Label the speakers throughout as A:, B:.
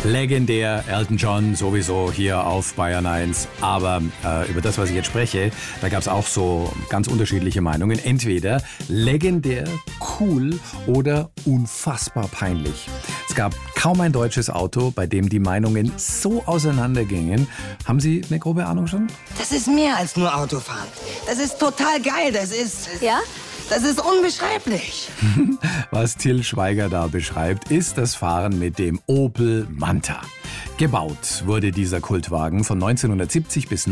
A: Legendär, Elton John sowieso hier auf Bayern 1. Aber über das, was ich jetzt spreche, da gab es auch so ganz unterschiedliche Meinungen. Entweder legendär, cool oder unfassbar peinlich. Es gab kaum ein deutsches Auto, bei dem die Meinungen so auseinandergingen. Haben Sie eine grobe Ahnung schon?
B: Das ist mehr als nur Autofahren. Das ist total geil. Das ist...
C: Ja?
B: Das ist unbeschreiblich.
A: Was Till Schweiger da beschreibt, ist das Fahren mit dem Opel Manta. Gebaut wurde dieser Kultwagen von 1970 bis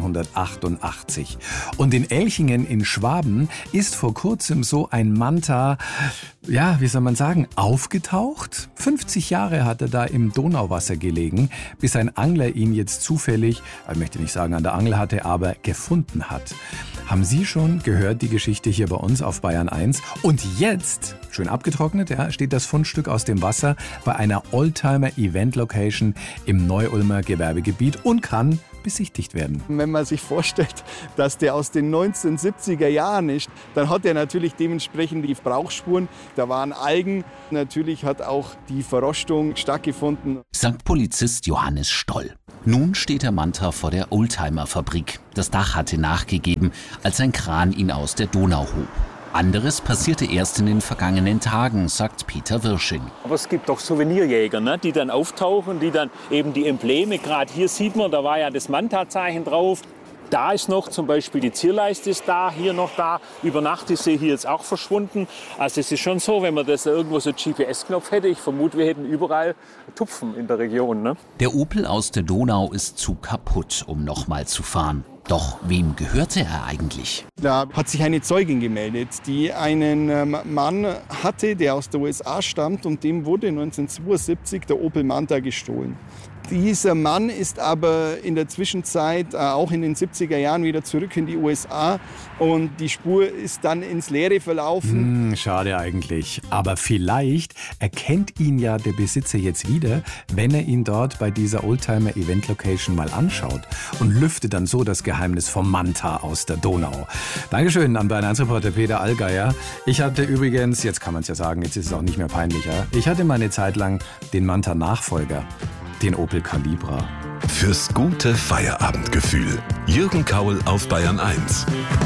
A: 1988. Und in Elchingen in Schwaben ist vor kurzem so ein Manta, ja, wie soll man sagen, aufgetaucht. 50 Jahre hat er da im Donauwasser gelegen, bis ein Angler ihn jetzt zufällig, ich möchte nicht sagen an der Angel hatte, aber gefunden hat. Haben Sie schon gehört, die Geschichte hier bei uns auf Bayern 1? Und jetzt, schön abgetrocknet, ja, steht das Fundstück aus dem Wasser bei einer Oldtimer-Event-Location im Neu-Ulmer Gewerbegebiet und kann besichtigt werden.
D: Wenn man sich vorstellt, dass der aus den 1970er Jahren ist, dann hat er natürlich dementsprechend die Brauchspuren. Da waren Algen, natürlich hat auch die Verrostung stattgefunden.
E: Sagt Polizist Johannes Stoll. Nun steht der Manta vor der Oldtimer-Fabrik. Das Dach hatte nachgegeben, als ein Kran ihn aus der Donau hob. Anderes passierte erst in den vergangenen Tagen, sagt Peter Wirsching.
F: Aber es gibt doch Souvenirjäger, ne, die dann auftauchen, die dann eben die Embleme, gerade hier sieht man, da war ja das Manta-Zeichen drauf. Da ist noch zum Beispiel die Zierleiste ist da, hier noch da. Über Nacht ist sie hier jetzt auch verschwunden. Also es ist schon so, wenn man das irgendwo so einen GPS-Knopf hätte, ich vermute, wir hätten überall Tupfen in der Region. Ne?
E: Der Opel aus der Donau ist zu kaputt, um nochmal zu fahren. Doch wem gehörte er eigentlich?
D: Da hat sich eine Zeugin gemeldet, die einen Mann hatte, der aus der USA stammt, und dem wurde 1972 der Opel Manta gestohlen. Dieser Mann ist aber in der Zwischenzeit auch in den 70er Jahren wieder zurück in die USA und die Spur ist dann ins Leere verlaufen.
A: Schade eigentlich. Aber vielleicht erkennt ihn ja der Besitzer jetzt wieder, wenn er ihn dort bei dieser Oldtimer-Event-Location mal anschaut und lüftet dann so das Geheimnis vom Manta aus der Donau. Dankeschön an Bayern 1-Reporter Peter Allgeier. Ich hatte übrigens, jetzt kann man es ja sagen, jetzt ist es auch nicht mehr peinlicher, ich hatte mal eine Zeit lang den Manta-Nachfolger. Den Opel Calibra.
G: Fürs gute Feierabendgefühl. Jürgen Kaul auf Bayern 1.